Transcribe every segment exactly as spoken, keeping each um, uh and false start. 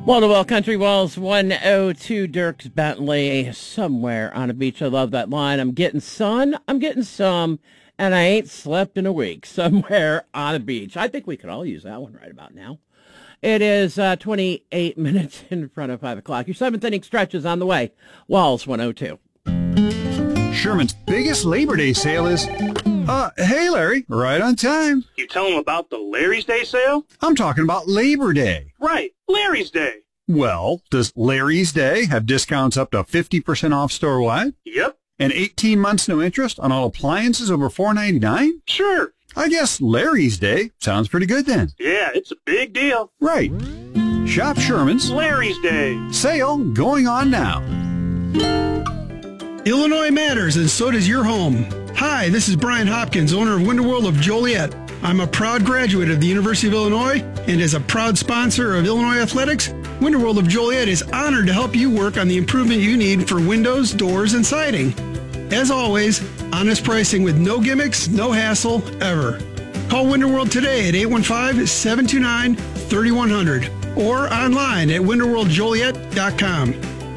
Wall-to-Wall Country Walls one oh two, Dierks Bentley, somewhere on a beach. I love that line. I'm getting sun, I'm getting some, and I ain't slept in a week. Somewhere on a beach. I think we could all use that one right about now. It is uh, twenty-eight minutes in front of five o'clock. Your seventh inning stretch is on the way. Walls one oh two. Sherman's biggest Labor Day sale is... Uh, hey, Larry, right on time. You tell them about the Larry's Day sale? I'm talking about Labor Day. Right, Larry's Day. Well, does Larry's Day have discounts up to fifty percent off store-wide? Yep. And eighteen months no interest on all appliances over four ninety-nine? Sure. I guess Larry's Day sounds pretty good then. Yeah, it's a big deal. Right. Shop Sherman's Larry's Day. Sale going on now. Illinois matters, and so does your home. Hi, this is Brian Hopkins, owner of Winterworld of Joliet. I'm a proud graduate of the University of Illinois, and as a proud sponsor of Illinois Athletics, Winterworld of Joliet is honored to help you work on the improvement you need for windows, doors, and siding. As always, honest pricing with no gimmicks, no hassle, ever. Call Winterworld today at eight one five, seven two nine, three one zero zero or online at winterworld joliet dot com.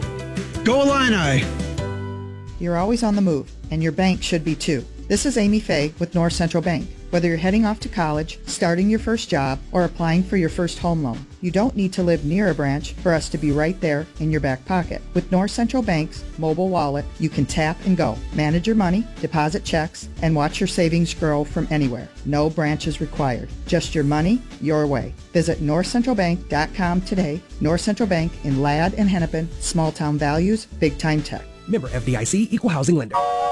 Go Illini! You're always on the move, and your bank should be too. This is Amy Fay with North Central Bank. Whether you're heading off to college, starting your first job, or applying for your first home loan, you don't need to live near a branch for us to be right there in your back pocket. With North Central Bank's mobile wallet, you can tap and go, manage your money, deposit checks, and watch your savings grow from anywhere. No branches required. Just your money, your way. Visit north central bank dot com today. North Central Bank in Ladd and Hennepin. Small town values, big time tech. Member F D I C, Equal Housing Lender.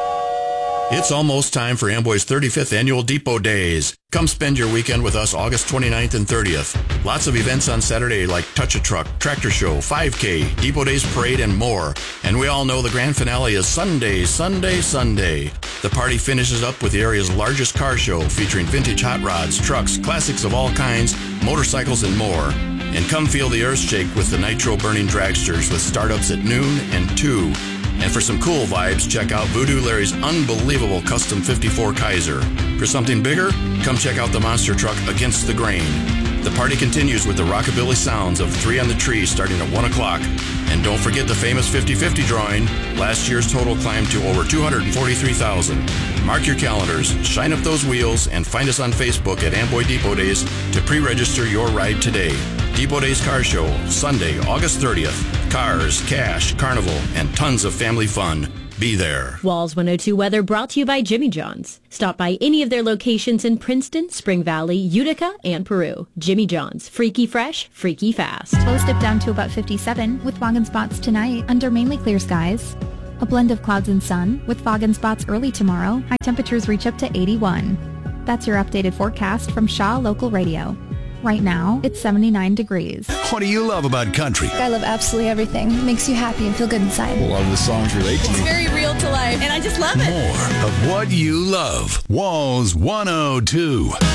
It's almost time for Amboy's thirty-fifth Annual Depot Days. Come spend your weekend with us August twenty-ninth and thirtieth. Lots of events on Saturday like Touch a Truck, Tractor Show, five K, Depot Days Parade, and more. And we all know the grand finale is Sunday, Sunday, Sunday. The party finishes up with the area's largest car show featuring vintage hot rods, trucks, classics of all kinds, motorcycles, and more. And come feel the earth shake with the nitro-burning dragsters with startups at noon and two. And for some cool vibes, check out Voodoo Larry's unbelievable custom fifty-four Kaiser. For something bigger, come check out the monster truck Against the Grain. The party continues with the rockabilly sounds of Three on the Tree starting at one o'clock. And don't forget the famous fifty-fifty drawing. Last year's total climbed to over two hundred forty-three thousand. Mark your calendars, shine up those wheels, and find us on Facebook at Amboy Depot Days to pre-register your ride today. Depot Days Car Show, Sunday, August thirtieth. Cars, cash, carnival, and tons of family fun. Be there. Walls one oh two weather brought to you by Jimmy John's. Stop by any of their locations in Princeton, Spring Valley, Utica, and Peru. Jimmy John's. Freaky fresh, freaky fast. Lows dip down to about fifty-seven with fog and spots tonight under mainly clear skies. A blend of clouds and sun with fog and spots early tomorrow. High temperatures reach up to eighty-one. That's your updated forecast from Shaw Local Radio. Right now, it's seventy-nine degrees. What do you love about country? I love absolutely everything. It makes you happy and feel good inside. A lot of the songs relate to It's you. very real to life, and I just love it. More of what you love. Walls one oh two.